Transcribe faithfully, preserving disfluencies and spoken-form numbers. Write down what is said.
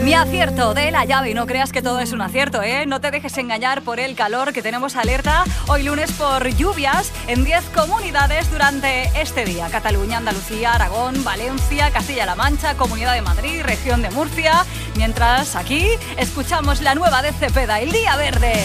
Mi acierto de la llave, y no creas que todo es un acierto, ¿eh? No te dejes engañar por el calor, que tenemos alerta hoy lunes por lluvias en diez comunidades durante este día. Cataluña, Andalucía, Aragón, Valencia, Castilla-La Mancha, Comunidad de Madrid, Región de Murcia. Mientras aquí escuchamos la nueva de Cepeda, El Día Verde.